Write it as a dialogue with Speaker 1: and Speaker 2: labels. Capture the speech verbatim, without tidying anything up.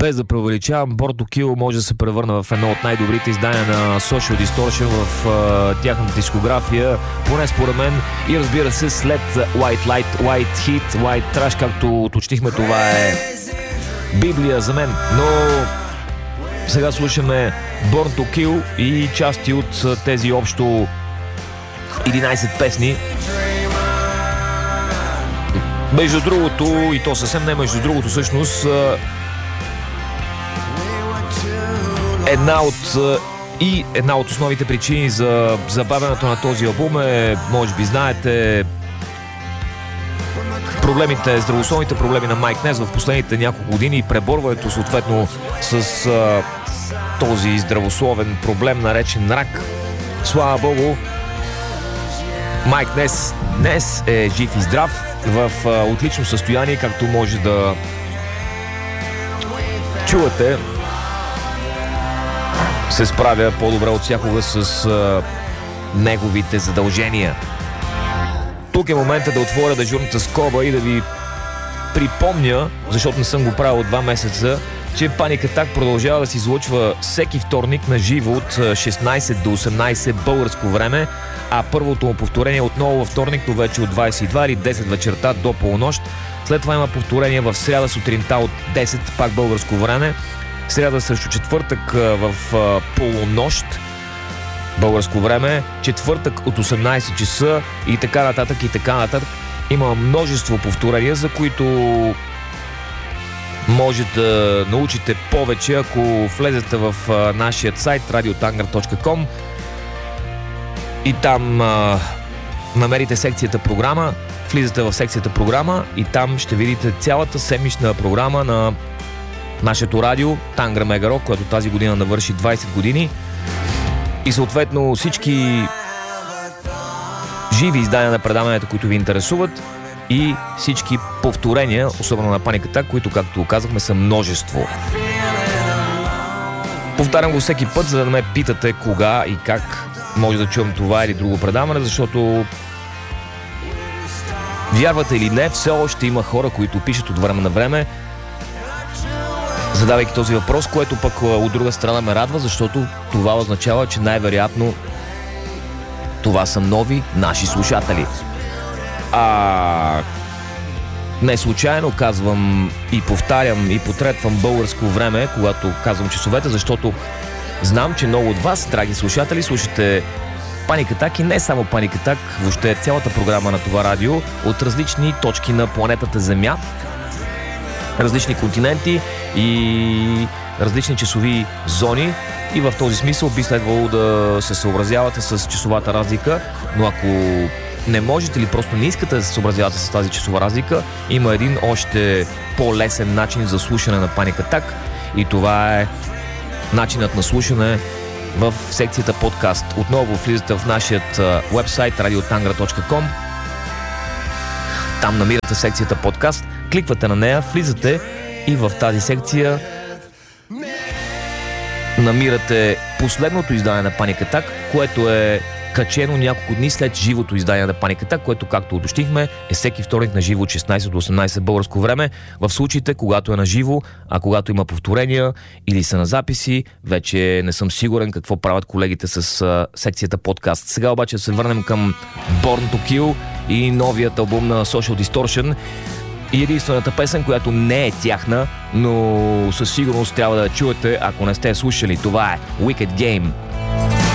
Speaker 1: Без да преувеличавам, Born to Kill може да се превърне в едно от най-добрите издания на Social Distortion в uh, тяхната дискография, поне според мен, и разбира се след White Light, White Heat, White Trash, както уточнихме, това е Библия за мен, но сега слушаме Born to Kill и части от тези общо единайсет песни. Между другото, и то съвсем не между другото, всъщност една от и една от основните причини за забавянето на този албум е, може би знаете, проблемите, здравословните проблеми на Майк Нес в последните няколко години и преборването съответно с а, този здравословен проблем, наречен рак. Слава Богу, Майк Нес днес е жив и здрав, в а, отлично състояние, както може да чувате. Се справя по-добре от всякога с а, неговите задължения. Тук е момента да отворя дежурната скоба и да ви припомня, защото не съм го правил от два месеца, че Panic Attack продължава да се излъчва всеки вторник на живо от шестнайсет до осемнайсет българско време, а първото му повторение е отново във вторник, но вече от двайсет и два или десет вечерта до полунощ. След това има повторение в сряда сутринта от десет, пак българско време, сряда срещу четвъртък в полунощ българско време, четвъртък от осемнайсет часа и така нататък и така нататък. Има множество повторения, за които може да научите повече, ако влезете в нашия сайт радиотангър точка ком и там а, намерите секцията програма, влизате в секцията програма и там ще видите цялата седмична програма на нашето радио Тангра Мега Рок, което тази година навърши двайсет години. И съответно всички живи издания на предаванията, които ви интересуват, и всички повторения, особено на Panic Attack, които, както казахме, са множество. Повтарям го всеки път, за да не ме питате кога и как може да чуем това или друго предаване, защото вярвате или не, все още има хора, които пишат от време на време, задавайки този въпрос, което пък от друга страна ме радва, защото това означава, че най-вероятно това са нови наши слушатели. А не случайно казвам и повтарям и потретвам българско време, когато казвам часовете, защото знам, че много от вас, драги слушатели, слушате Panic Attack и не само Panic Attack, въобще цялата програма на това радио от различни точки на планетата Земя, различни континенти и различни часови зони, и в този смисъл би следвало да се съобразявате с часовата разлика, но ако не можете или просто не искате да се съобразявате с тази часова разлика, има един още по-лесен начин за слушане на Panic Attack и това е начинът на слушане в секцията подкаст. Отново влизате в нашия уебсайт радиотангър точка ком. Там намирате секцията подкаст, кликвате на нея, влизате и в тази секция намирате последното издание на Panic Attack, което е качено няколко дни след живото издание на Panic Attack, което, както уточнихме, е всеки вторник на живо от шестнайсет до осемнайсет българско време, в случаите, когато е на живо, а когато има повторения или са на записи, вече не съм сигурен какво правят колегите с а, секцията подкаст. Сега обаче се върнем към Born to Kill и новият албум на Social Distortion и единствената песен, която не е тяхна, но със сигурност трябва да я чуете, ако не сте слушали. Това е Wicked Game.